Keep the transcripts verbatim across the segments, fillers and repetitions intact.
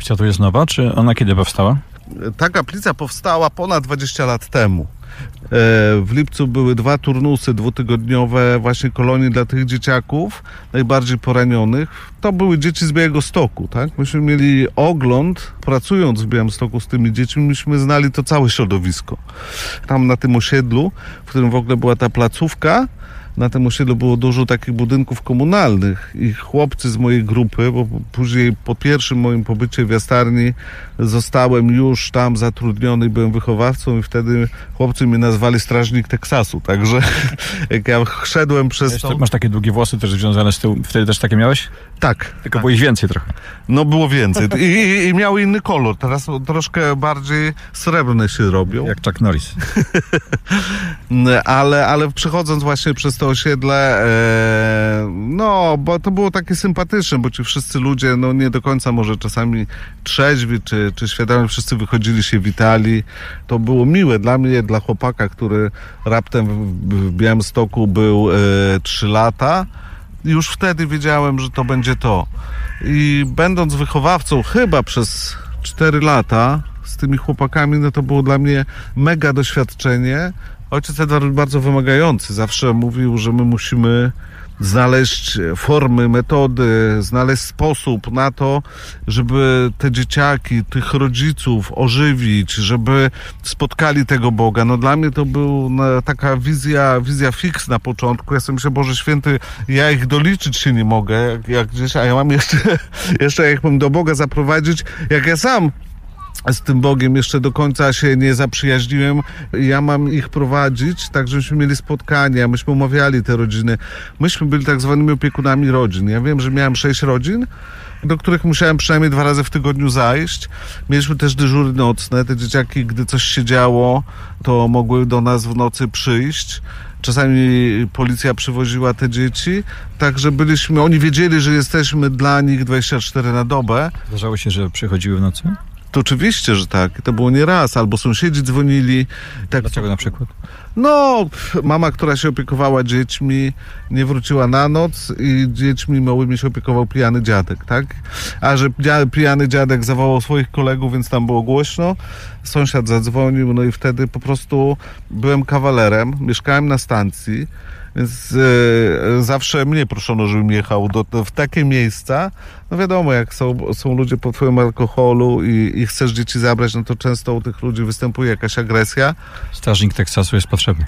kaplica tu jest nowa, czy ona kiedy powstała? Ta kaplica powstała ponad dwadzieścia lat temu. W lipcu były dwa turnusy dwutygodniowe właśnie kolonii dla tych dzieciaków najbardziej poranionych. To były dzieci z Białegostoku, tak? Myśmy mieli ogląd, pracując w Białymstoku z tymi dziećmi, myśmy znali to całe środowisko. Tam na tym osiedlu, w którym w ogóle była ta placówka, na tym osiedlu było dużo takich budynków komunalnych i chłopcy z mojej grupy, bo później po pierwszym moim pobycie w Jastarni zostałem już tam zatrudniony, byłem wychowawcą i wtedy chłopcy mnie nazwali strażnik Teksasu, także jak ja szedłem przez to... Masz takie długie włosy też związane z tyłu, wtedy też takie miałeś? Tak. Tylko tak. było ich więcej trochę. No było więcej I, i, i miały inny kolor, teraz troszkę bardziej srebrne się robią. Jak Chuck Norris. ale, ale przechodząc właśnie przez to osiedle, e, no, bo to było takie sympatyczne, bo ci wszyscy ludzie, no nie do końca może czasami trzeźwi, czy, czy świadomi, wszyscy wychodzili, się witali. To było miłe dla mnie, dla chłopaka, który raptem w, w Białymstoku był e, trzy lata. Już wtedy wiedziałem, że to będzie to. I będąc wychowawcą chyba przez cztery lata z tymi chłopakami, no to było dla mnie mega doświadczenie. Ojciec Edward był bardzo wymagający. Zawsze mówił, że my musimy znaleźć formy, metody, znaleźć sposób na to, żeby te dzieciaki, tych rodziców ożywić, żeby spotkali tego Boga. No dla mnie to była taka wizja, wizja fix na początku. Ja sobie myślę, Boże Święty, ja ich doliczyć się nie mogę, jak, jak gdzieś, a ja mam jeszcze, jeszcze jak mam do Boga zaprowadzić, jak ja sam z tym Bogiem jeszcze do końca się nie zaprzyjaźniłem. Ja mam ich prowadzić, tak żebyśmy mieli spotkania, myśmy omawiali te rodziny. Myśmy byli tak zwanymi opiekunami rodzin. Ja wiem, że miałem sześć rodzin, do których musiałem przynajmniej dwa razy w tygodniu zajść. Mieliśmy też dyżury nocne. Te dzieciaki, gdy coś się działo, to mogły do nas w nocy przyjść. Czasami policja przywoziła te dzieci, także byliśmy, oni wiedzieli, że jesteśmy dla nich dwadzieścia cztery na dobę. Zdarzało się, że przychodziły w nocy? To oczywiście, że tak. To było nie raz. Albo sąsiedzi dzwonili. Tak. Dlaczego na przykład? No, mama, która się opiekowała dziećmi, nie wróciła na noc i dziećmi małymi się opiekował pijany dziadek, tak? A że pijany dziadek zawołał swoich kolegów, więc tam było głośno. Sąsiad zadzwonił, no i wtedy po prostu byłem kawalerem, mieszkałem na stacji, więc e, zawsze mnie proszono, żebym jechał do, do, w takie miejsca. No wiadomo, jak są, są ludzie pod wpływem alkoholu i, i chcesz dzieci zabrać, no to często u tych ludzi występuje jakaś agresja. Strażnik Teksasu jest potrzebny.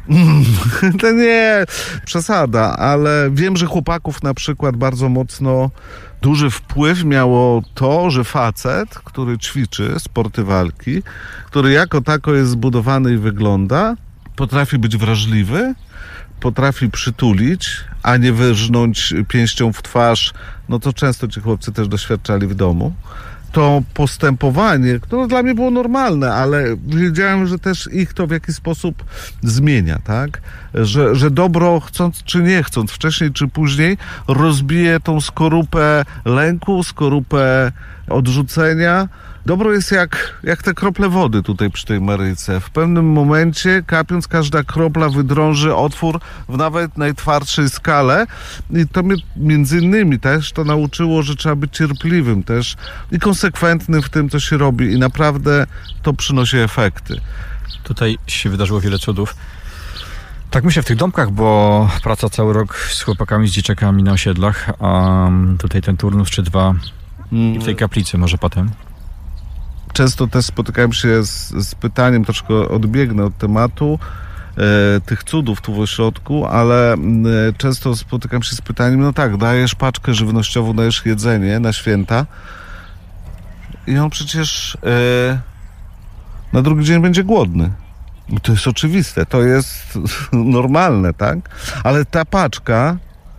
To nie, przesada, ale wiem, że chłopaków na przykład bardzo mocno duży wpływ miało to, że facet, który ćwiczy sporty walki, który jako tako jest zbudowany i wygląda, potrafi być wrażliwy, potrafi przytulić, a nie wyrżnąć pięścią w twarz, no to często ci chłopcy też doświadczali w domu. To postępowanie, które dla mnie było normalne, ale wiedziałem, że też ich to w jakiś sposób zmienia, tak? Że, że dobro, chcąc czy nie chcąc, wcześniej czy później, rozbije tą skorupę lęku, skorupę odrzucenia. Dobro jest jak, jak te krople wody tutaj przy tej Maryjce. W pewnym momencie, kapiąc, każda kropla wydrąży otwór w nawet najtwardszej skale. I to mnie między innymi też to nauczyło, że trzeba być cierpliwym też i konsekwentnym w tym, co się robi. I naprawdę to przynosi efekty. Tutaj się wydarzyło wiele cudów. Tak myślę w tych domkach, bo praca cały rok z chłopakami, z dzieciakami na osiedlach, a tutaj ten turnus czy dwa i w tej kaplicy może potem. Często też spotykałem się z, z pytaniem, troszkę odbiegnę od tematu, e, tych cudów tu w ośrodku, ale e, często spotykam się z pytaniem, no tak, dajesz paczkę żywnościową, dajesz jedzenie na święta i on przecież e, na drugi dzień będzie głodny. I to jest oczywiste, to jest normalne, tak? Ale ta paczka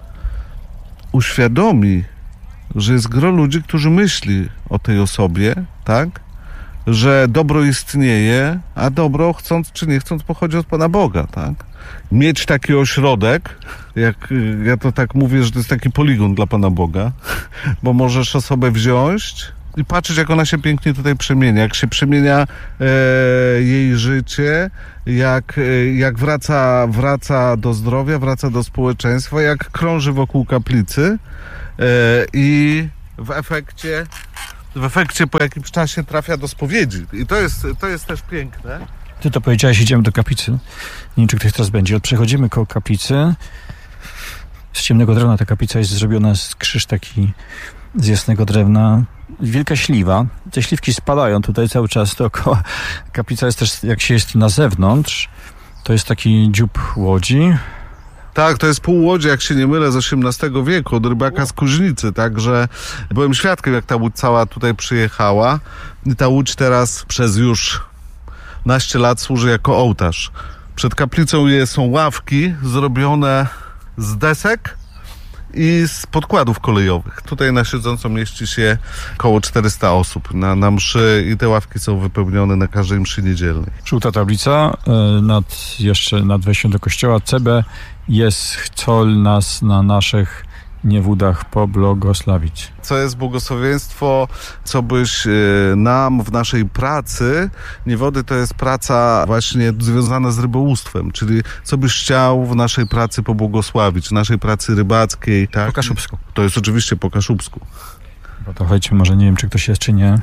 uświadomi, że jest gro ludzi, którzy myśli o tej osobie, tak? Że dobro istnieje, a dobro, chcąc czy nie chcąc, pochodzi od Pana Boga, tak? Mieć taki ośrodek, jak ja to tak mówię, że to jest taki poligon dla Pana Boga, bo możesz osobę wziąć i patrzeć, jak ona się pięknie tutaj przemienia, jak się przemienia e, jej życie, jak, e, jak wraca, wraca do zdrowia, wraca do społeczeństwa, jak krąży wokół kaplicy e, i w efekcie w efekcie po jakimś czasie trafia do spowiedzi. I to jest, to jest też piękne. Ty to powiedziałeś, idziemy do kaplicy. Nie wiem, czy ktoś teraz będzie, ale przechodzimy koło kaplicy. Z ciemnego drewna ta kaplica jest zrobiona z krzyż taki z jasnego drewna. Wielka śliwa. Te śliwki spadają tutaj cały czas dookoła. Kaplica jest też, jak się jest na zewnątrz, to jest taki dziób łodzi. Tak, to jest pół łodzi, jak się nie mylę, z osiemnastego wieku, od rybaka z Kuźnicy, także byłem świadkiem, jak ta łódź cała tutaj przyjechała i ta łódź teraz przez już naście lat służy jako ołtarz. Przed kaplicą są ławki zrobione z desek i z podkładów kolejowych. Tutaj na siedząco mieści się około czterysta osób na, na mszy i te ławki są wypełnione na każdej mszy niedzielnej. Żółta tablica nad, jeszcze nad wejściem do kościoła. C B jest chcol nas na naszych niewudach pobłogosławić. Co jest błogosławieństwo, co byś nam w naszej pracy, niewody to jest praca właśnie związana z rybołówstwem, czyli co byś chciał w naszej pracy pobłogosławić, w naszej pracy rybackiej. Tak? Po kaszubsku. To jest oczywiście po kaszubsku. Bo to chodźmy, może nie wiem, czy ktoś jest, czy nie.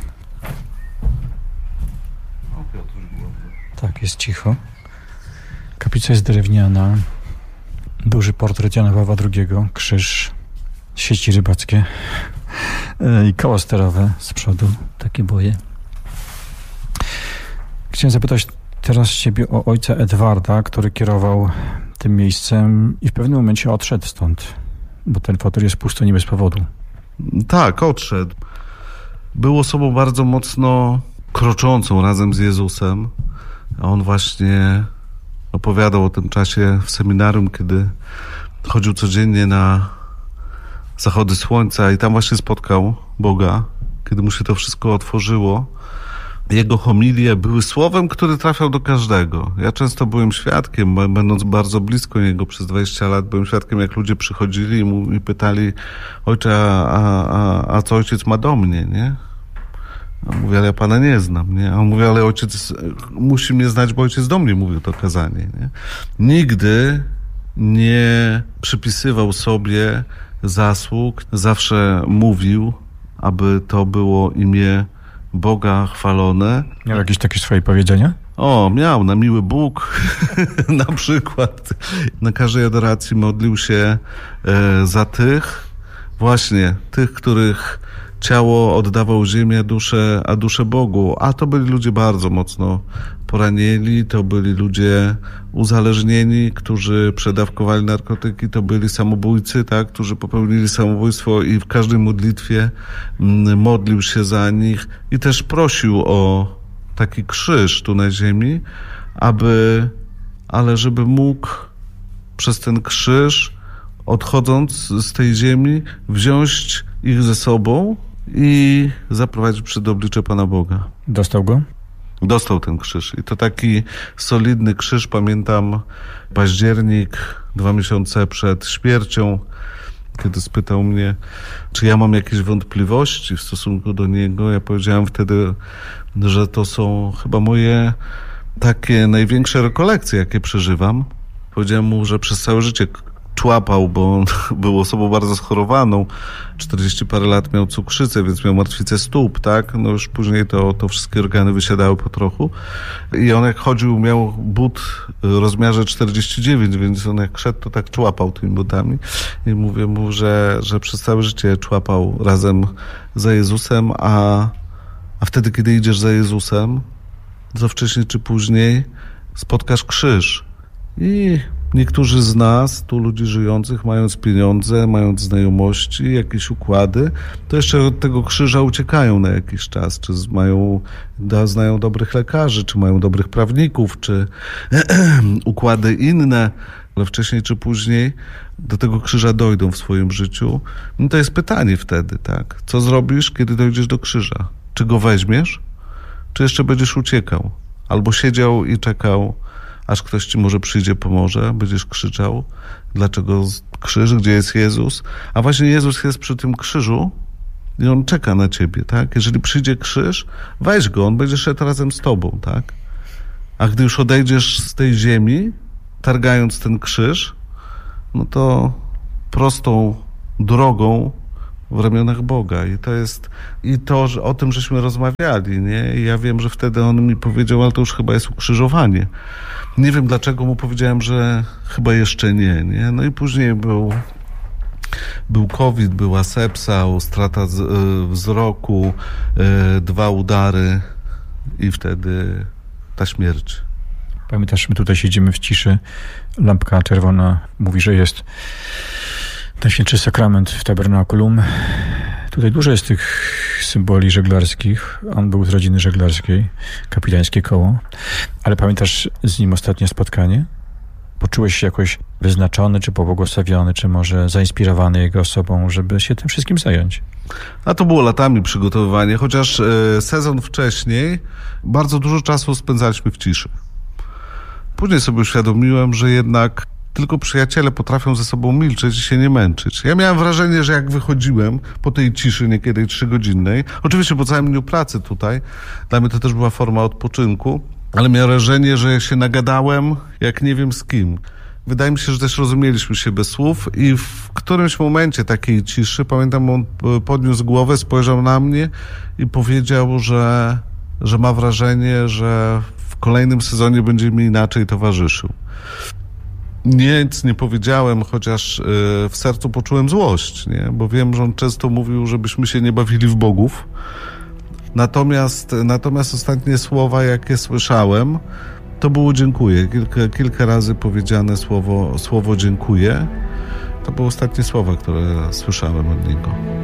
Tak, jest cicho. Kaplica jest drewniana. Duży portret Jana Pawła drugiego, krzyż, sieci rybackie i koło sterowe z przodu, takie boje. Chciałem zapytać teraz ciebie o ojca Edwarda, który kierował tym miejscem i w pewnym momencie odszedł stąd, bo ten fotel jest pusty nie bez powodu. Tak, odszedł. Był osobą bardzo mocno kroczącą razem z Jezusem, a on właśnie opowiadał o tym czasie w seminarium, kiedy chodził codziennie na zachody słońca i tam właśnie spotkał Boga, kiedy mu się to wszystko otworzyło. Jego homilie były słowem, który trafiał do każdego. Ja często byłem świadkiem, będąc bardzo blisko niego przez dwadzieścia lat, byłem świadkiem, jak ludzie przychodzili i mu i pytali: ojcze, a, a, a co ojciec ma do mnie, nie? A on mówi: ale ja pana nie znam, nie? A on mówi: ale ojciec musi mnie znać, bo ojciec do mnie mówił to kazanie, nie? Nigdy nie przypisywał sobie zasług, zawsze mówił, aby to było imię Boga chwalone. Miał jakieś takie swoje powiedzenia? O, miał, na miły Bóg na przykład. Na każdej adoracji modlił się e, za tych, właśnie tych, których ciało oddawał ziemię, duszę, a duszę Bogu. A to byli ludzie bardzo mocno poranieni, to byli ludzie uzależnieni, którzy przedawkowali narkotyki, to byli samobójcy, tak, którzy popełnili samobójstwo i w każdej modlitwie modlił się za nich i też prosił o taki krzyż tu na ziemi, aby, ale żeby mógł przez ten krzyż, odchodząc z tej ziemi, wziąć ich ze sobą i zaprowadzić przed oblicze Pana Boga. Dostał go? Dostał ten krzyż. I to taki solidny krzyż. Pamiętam październik, dwa miesiące przed śmiercią, kiedy spytał mnie, czy ja mam jakieś wątpliwości w stosunku do niego. Ja powiedziałem wtedy, że to są chyba moje takie największe rekolekcje, jakie przeżywam. Powiedziałem mu, że przez całe życie człapał, bo on był osobą bardzo schorowaną. czterdzieści parę lat miał cukrzycę, więc miał martwicę stóp, tak? No już później to, to wszystkie organy wysiadały po trochu. I on jak chodził, miał but w rozmiarze czterdzieści dziewięć, więc on jak szedł, to tak człapał tymi butami. I mówię mu, że, że przez całe życie człapał razem za Jezusem, a, a wtedy, kiedy idziesz za Jezusem, to wcześniej czy później spotkasz krzyż. I niektórzy z nas, tu ludzi żyjących, mając pieniądze, mając znajomości, jakieś układy, to jeszcze od tego krzyża uciekają na jakiś czas. Czy mają, da, znają dobrych lekarzy, czy mają dobrych prawników, czy układy inne, ale wcześniej czy później do tego krzyża dojdą w swoim życiu. No to jest pytanie wtedy, tak? Co zrobisz, kiedy dojdziesz do krzyża? Czy go weźmiesz? Czy jeszcze będziesz uciekał? Albo siedział i czekał, aż ktoś ci może przyjdzie, pomoże, będziesz krzyczał, dlaczego krzyż, gdzie jest Jezus? A właśnie Jezus jest przy tym krzyżu i On czeka na ciebie, tak? Jeżeli przyjdzie krzyż, weź go, On będzie szedł razem z tobą, tak? A gdy już odejdziesz z tej ziemi, targając ten krzyż, no to prostą drogą w ramionach Boga. I to jest, i to, że o tym żeśmy rozmawiali, nie? I ja wiem, że wtedy on mi powiedział, ale to już chyba jest ukrzyżowanie. Nie wiem, dlaczego mu powiedziałem, że chyba jeszcze nie, nie? No i później był, był COVID, była sepsa, utrata wzroku, dwa udary i wtedy ta śmierć. Pamiętasz, my tutaj siedzimy w ciszy, lampka czerwona mówi, że jest Najświętszy Sakrament w tabernakulum. Tutaj dużo jest tych symboli żeglarskich. On był z rodziny żeglarskiej, kapitańskie koło. Ale pamiętasz z nim ostatnie spotkanie? Poczułeś się jakoś wyznaczony, czy pobłogosławiony, czy może zainspirowany jego osobą, żeby się tym wszystkim zająć? A to było latami przygotowywanie, chociaż e, sezon wcześniej bardzo dużo czasu spędzaliśmy w ciszy. Później sobie uświadomiłem, że jednak tylko przyjaciele potrafią ze sobą milczeć i się nie męczyć. Ja miałem wrażenie, że jak wychodziłem po tej ciszy niekiedy trzygodzinnej, oczywiście po całym dniu pracy tutaj, dla mnie to też była forma odpoczynku, ale miałem wrażenie, że się nagadałem jak nie wiem z kim. Wydaje mi się, że też rozumieliśmy się bez słów i w którymś momencie takiej ciszy, pamiętam, on podniósł głowę, spojrzał na mnie i powiedział, że, że ma wrażenie, że w kolejnym sezonie będzie mi inaczej towarzyszył. Nic nie powiedziałem, chociaż w sercu poczułem złość, nie? Bo wiem, że on często mówił, żebyśmy się nie bawili w bogów. Natomiast, natomiast ostatnie słowa, jakie słyszałem, to było dziękuję. Kilka, kilka razy powiedziane słowo, słowo dziękuję. To były ostatnie słowa, które słyszałem od niego.